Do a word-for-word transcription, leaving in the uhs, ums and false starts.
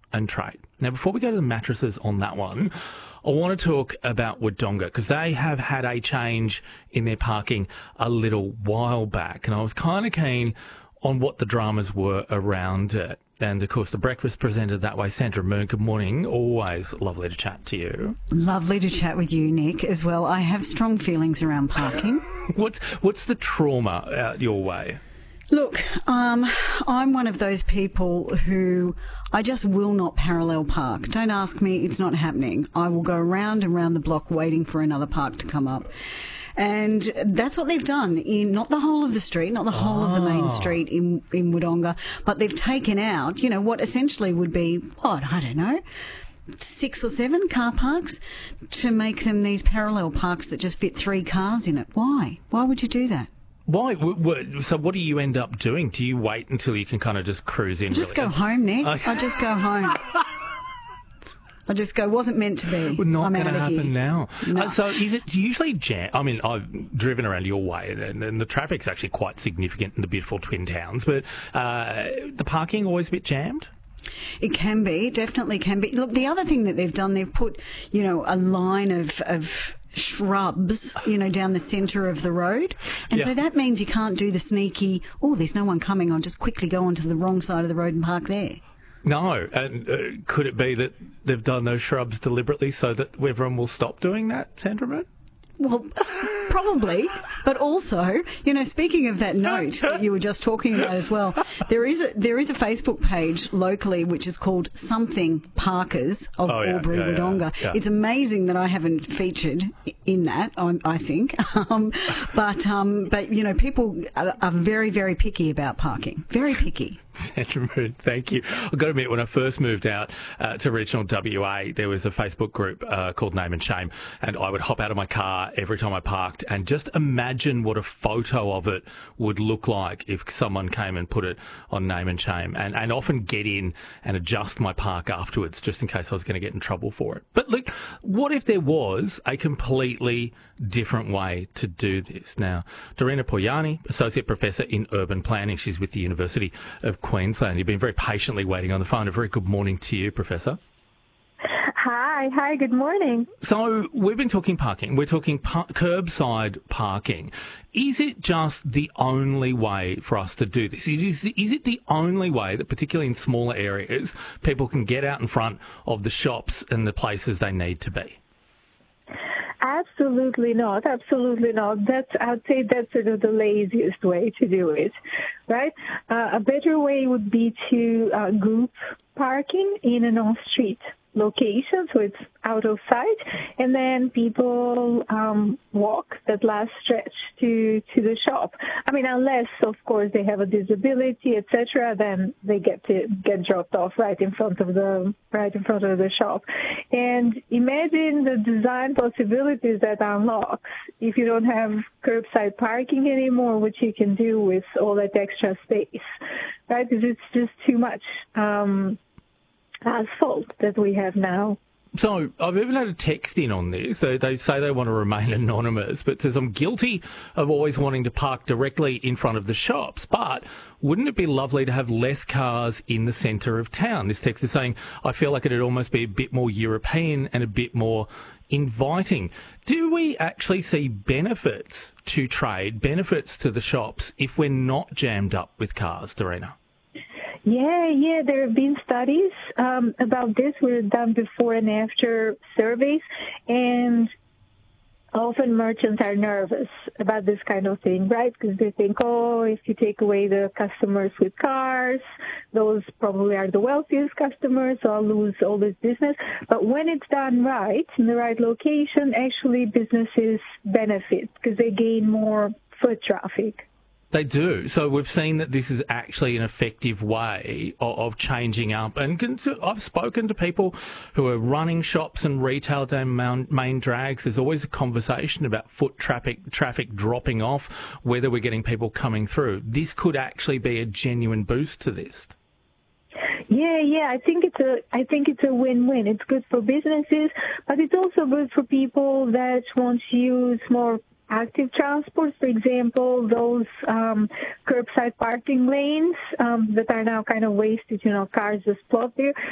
and trade. Now, before we go to the mattresses on that one, I want to talk about Wodonga because they have had a change in their parking a little while back, and I was kind of keen on what the dramas were around it. And, of course, the breakfast presented that way. Sandra Moon, good morning. Always lovely to chat to you. Lovely to chat with you, Nick, as well. I have strong feelings around parking. what's, what's the trauma out your way? Look, um, I'm one of those people who I just will not parallel park. Don't ask me, it's not happening. I will go around and round the block waiting for another park to come up. And that's what they've done in not the whole of the street, not the whole oh. of the main street in, in Wodonga, but they've taken out, you know, what essentially would be, what, I don't know, six or seven car parks to make them these parallel parks that just fit three cars in it. Why? Why would you do that? Why? So what do you end up doing? Do you wait until you can kind of just cruise in? Just really? go home, Nick. Okay. I just go home. I just go, wasn't meant to be. Well, not going to happen here. now. No. Uh, so is it usually jam? I mean, I've driven around your way and, and the traffic's actually quite significant in the beautiful twin towns, but uh, the parking always a bit jammed? It can be, definitely can be. Look, the other thing that they've done, they've put, you know, a line of... of shrubs, you know, down the centre of the road. And yeah. so that means you can't do the sneaky, oh, there's no one coming, I'll just quickly go onto the wrong side of the road and park there. No, and uh, could it be that they've done those shrubs deliberately so that everyone will stop doing that, Sandra? Well, probably, but also, you know, speaking of that note that you were just talking about as well, there is a there is a Facebook page locally which is called Something Parkers of oh, yeah, Albury yeah, Wodonga. Yeah, yeah. It's amazing that I haven't featured in that, I, I think, um, but um, but you know, people are, are very very picky about parking, very picky. Sandra Moon, thank you. I've got to admit, when I first moved out uh, to regional W A, there was a Facebook group uh, called Name and Shame, and I would hop out of my car every time I parked and just imagine what a photo of it would look like if someone came and put it on Name and Shame, and, and often get in and adjust my park afterwards just in case I was going to get in trouble for it. But look, what if there was a completely different way to do this? Now, Dorina Poyani, Associate Professor in Urban Planning, she's with the University of Queensland. You've been very patiently waiting on the phone. A very good morning to you, Professor. Hi, hi, good morning. So we've been talking parking. We're talking par- curbside parking. Is it just the only way for us to do this? Is, is it the only way that, particularly in smaller areas, people can get out in front of the shops and the places they need to be? Absolutely not. Absolutely not. That's, I'd say that's sort of the laziest way to do it, right? Uh, a better way would be to uh, group parking in an on-street location, so it's out of sight, and then people um, walk that last stretch to to the shop. I mean, unless, of course, they have a disability, et cetera, then they get to get dropped off right in front of the right in front of the shop. And imagine the design possibilities that unlocks if you don't have curbside parking anymore, what you can do with all that extra space, right? Because it's just too much. Um, asphalt that we have now. So I've even had a text in on this. So they say they want to remain anonymous, but says, I'm guilty of always wanting to park directly in front of the shops. But wouldn't it be lovely to have less cars in the centre of town? This text is saying, I feel like it'd almost be a bit more European and a bit more inviting. Do we actually see benefits to trade, benefits to the shops, if we're not jammed up with cars, Dorina? Yeah, yeah, there have been studies um, about this. We've done before and after surveys, and often merchants are nervous about this kind of thing, right? Because they think, oh, if you take away the customers with cars, those probably are the wealthiest customers, so I'll lose all this business. But when it's done right, in the right location, actually businesses benefit because they gain more foot traffic. They do. So we've seen that this is actually an effective way of, of changing up. And I've spoken to people who are running shops and retail down main drags. There's always a conversation about foot traffic, traffic dropping off, whether we're getting people coming through. This could actually be a genuine boost to this. Yeah, yeah, I think it's a, I think it's a win-win. It's good for businesses, but it's also good for people that want to use more active transport, for example, those um, curbside parking lanes um, that are now kind of wasted, you know, cars just plot there.